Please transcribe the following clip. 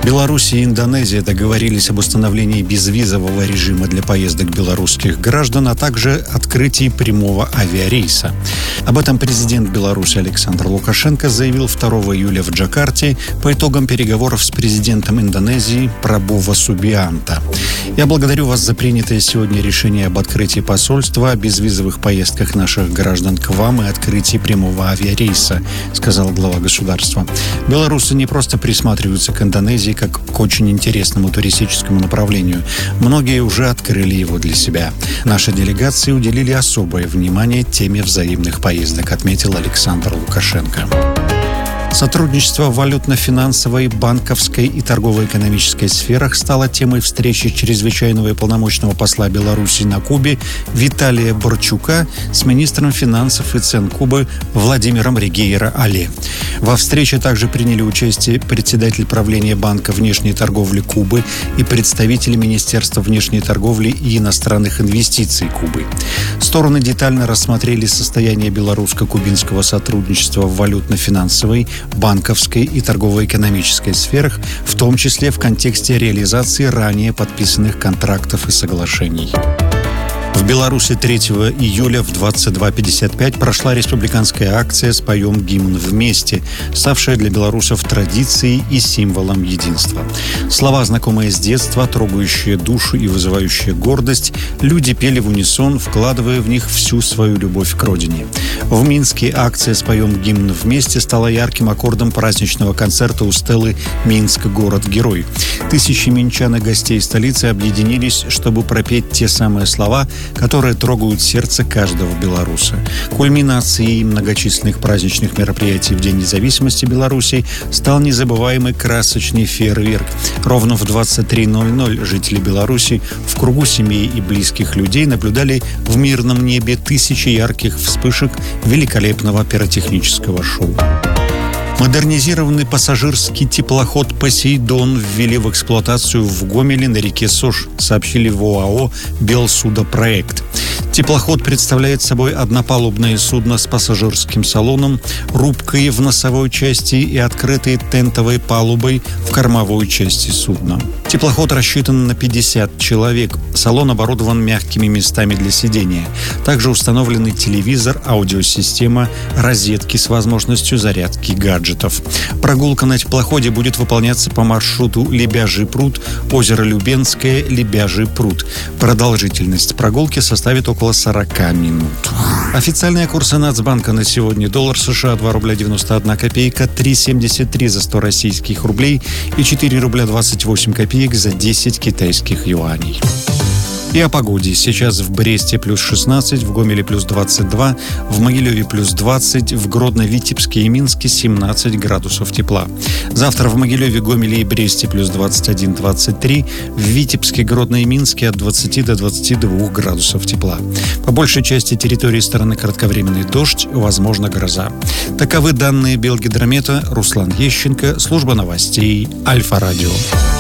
Беларусь и Индонезия договорились об установлении безвизового режима для поездок белорусских граждан, а также открытии прямого авиарейса. Об этом президент Беларуси Александр Лукашенко заявил 2 июля в Джакарте по итогам переговоров с президентом Индонезии Прабово Субианто. «Я благодарю вас за принятое сегодня решение об открытии посольства, о безвизовых поездках наших граждан к вам и открытии прямого авиарейса», сказал глава государства. Белорусы не просто присматриваются к Индонезии как к очень интересному туристическому направлению. Многие уже открыли его для себя. Наши делегации уделили особое внимание теме взаимных поездок, отметил Александр Лукашенко. Сотрудничество в валютно-финансовой, банковской и торгово-экономической сферах стало темой встречи чрезвычайного и полномочного посла Беларуси на Кубе Виталия Борчука с министром финансов и цен Кубы Владимиром Ригейро Алле. Во встрече также приняли участие председатель правления Банка внешней торговли Кубы и представители Министерства внешней торговли и иностранных инвестиций Кубы. Стороны детально рассмотрели состояние белорусско-кубинского сотрудничества в валютно-финансовой, банковской и торгово-экономической сферах, в том числе в контексте реализации ранее подписанных контрактов и соглашений. В Беларуси 3 июля в 22:55 прошла республиканская акция «Споем гимн вместе», ставшая для белорусов традицией и символом единства. Слова, знакомые с детства, трогающие душу и вызывающие гордость, люди пели в унисон, вкладывая в них всю свою любовь к родине. В Минске акция «Споем гимн вместе» стала ярким аккордом праздничного концерта у стелы «Минск. Город-герой». Тысячи минчан и гостей столицы объединились, чтобы пропеть те самые слова, которые трогают сердце каждого белоруса. Кульминацией многочисленных праздничных мероприятий в День независимости Беларуси стал незабываемый красочный фейерверк. Ровно в 23:00 жители Беларуси в кругу семей и близких людей наблюдали в мирном небе тысячи ярких вспышек великолепного пиротехнического шоу. Модернизированный пассажирский теплоход «Посейдон» ввели в эксплуатацию в Гомеле на реке Сош, сообщили в ОАО «Белсудопроект». Теплоход представляет собой однопалубное судно с пассажирским салоном, рубкой в носовой части и открытой тентовой палубой в кормовой части судна. Теплоход рассчитан на 50 человек. Салон оборудован мягкими местами для сидения. Также установлены телевизор, аудиосистема, розетки с возможностью зарядки гаджетов. Прогулка на теплоходе будет выполняться по маршруту Лебяжий пруд, озеро Любенское, Лебяжий пруд. Продолжительность прогулки составит около 40 минут. Официальные курсы Нацбанка на сегодня: доллар США 2 рубля 91 копейка, 3,73 за 100 российских рублей и 4 рубля 28 копеек за 10 китайских юаней. И о погоде. Сейчас в Бресте плюс 16, в Гомеле плюс 22, в Могилеве плюс 20, в Гродно, Витебске и Минске 17 градусов тепла. Завтра в Могилеве, Гомеле и Бресте плюс 21-23, в Витебске, Гродно и Минске от 20 до 22 градусов тепла. По большей части территории страны кратковременный дождь, возможно гроза. Таковы данные Белгидромета. Руслан Ещенко, служба новостей Альфа-Радио.